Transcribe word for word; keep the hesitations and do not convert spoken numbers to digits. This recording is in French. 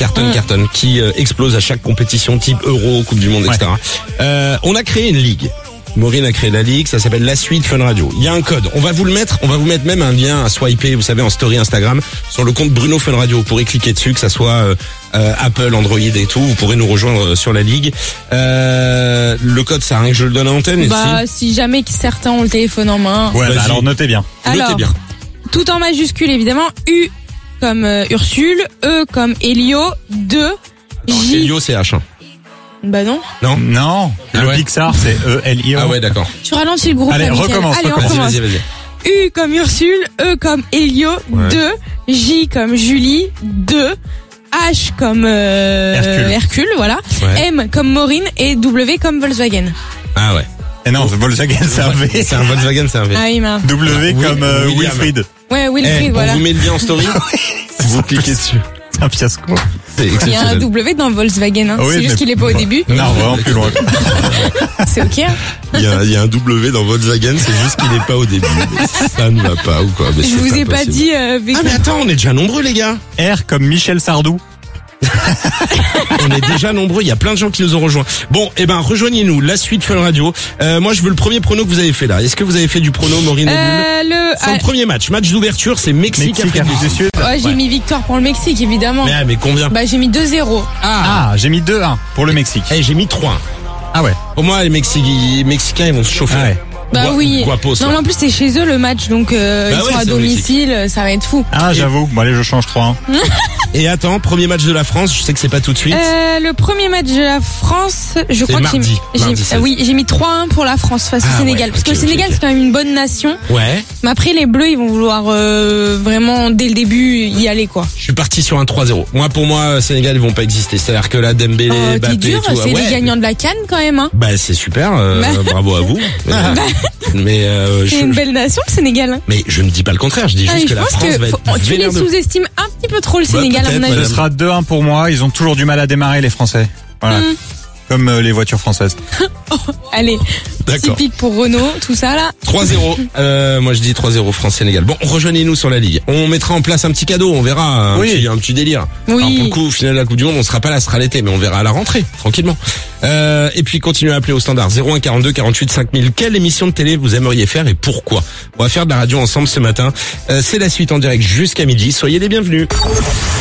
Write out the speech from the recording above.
cartonne, Mmh. cartonne, qui euh, explose à chaque compétition type Euro, Coupe du Monde, et cetera. Euh, on a créé une ligue. Maureen a créé la ligue, ça s'appelle La Suite Fun Radio. Il y a un code, on va vous le mettre, on va vous mettre même un lien à swiper, vous savez, en story Instagram, sur le compte Bruno Fun Radio. Vous pourrez cliquer dessus, que ça soit euh, euh, Apple, Android et tout. Vous pourrez nous rejoindre sur la ligue. Euh, le code, ça a rien que je le donne à l'antenne. Bah, si jamais certains ont le téléphone en main. Ouais, Vas-y. bah alors notez bien. Alors, Notez bien. tout en majuscule, évidemment. U comme euh, Ursule, E comme Elio, deux, J. Elio, c'est H. Hein. Bah non. Non? Non, Ah le ouais. Pixar c'est E L I O. Ah ouais, d'accord. Tu ralentis le groupe. Allez, là, Mickaël. recommence, Allez, on recommence. recommence. Vas-y, vas-y, vas-y. U comme Ursule, E comme Elio, Ouais. deux, J comme Julie, deux, H comme euh, Hercule. Hercule, voilà. Ouais. M comme Maureen et W comme Volkswagen. Ah ouais. Et non, Volkswagen c'est un V. C'est un Volkswagen, c'est un V. Ah oui, mince. W Oui, comme euh, William. Wilfried. Ouais, Eh, Wilfried, on voilà. vous met le lien en story. Vous cliquez dessus. C'est un fiasco. C'est Il y a un exceptionnel. W dans Volkswagen, hein. Oui, c'est juste mais- qu'il est pas au début. Non, vraiment plus loin. C'est ok. Hein. Il y, a, il y a un W dans Volkswagen, c'est juste qu'il est pas au début. Mais ça ne va pas ou quoi. Mais Je c'est vous ai pas impossible. dit. Euh, Ah mais attends, on est déjà nombreux les gars. R comme Michel Sardou. On est déjà nombreux, il y a plein de gens qui nous ont rejoints. Bon, eh ben rejoignez-nous, La Suite Fun Radio. Euh, moi je veux le premier prono que vous avez fait là. Est-ce que vous avez fait du prono, Maureen et Bulle? Euh, le. C'est le premier match, match d'ouverture, c'est Mexique, Mexique, Afrique du Sud. Ouais, j'ai mis victoire pour le Mexique, évidemment. Mais, ah, mais combien? Bah, j'ai mis deux zéro. Ah, Ah, j'ai mis deux un pour le Mexique. eh, j'ai mis trois. Ah ouais. Pour moi les Mexicains, Mexicains ils vont se chauffer. Ah ouais. Bah Gua- oui. Guapos, Non, là. mais en plus, c'est chez eux le match, donc euh, Bah ils ouais, sont à c'est au domicile, ça va être fou. Ah, j'avoue. Bon, allez, je change trois un. Et attends, premier match de la France, je sais que c'est pas tout de suite. Euh, le premier match de la France, je crois que j'ai mardi, mis, j'ai- mardi seize. euh, oui, j'ai mis trois un pour la France face Ah au Sénégal. ouais, parce que ok, le Sénégal, ok, ok. c'est quand même une bonne nation. Ouais, Mais après, les Bleus, ils vont vouloir euh, vraiment, dès le début, y aller, quoi. je suis parti sur un trois zéro. Moi pour moi, Sénégal ils vont pas exister. C'est-à-dire que là Dembélé, Oh, Mbappé t'es dur, et tout. c'est ouais. les gagnants de la CAN, quand même, hein. Bah c'est super, euh, Bah. bravo à vous. Mais, mais, euh, C'est je, une belle nation, le Sénégal. mais je ne dis pas le contraire, je dis Ah, juste mais que je la pense France que va faut- être tu les vénère de- sous-estimes un petit peu trop, le Sénégal, à mon peut-être, avis. Ce sera deux un pour moi. Ils ont toujours du mal à démarrer, les Français. Voilà. Mm. Comme euh, les voitures françaises. Allez, D'accord. typique pour Renault, tout ça, là. trois zéro. Euh, moi je dis trois zéro France-Sénégal. Bon, rejoignez-nous sur la Ligue. On mettra en place un petit cadeau, on verra un, Oui. petit, un petit délire. Oui. Alors pour le coup, au final de la Coupe du Monde, on sera pas là, ce sera l'été, mais on verra à la rentrée, tranquillement. Euh, et puis continuez à appeler au standard zéro un quarante-deux quarante-huit cinq mille. Quelle émission de télé vous aimeriez faire et pourquoi? On va faire de la radio ensemble ce matin. Euh, c'est La Suite en direct jusqu'à midi. Soyez les bienvenus.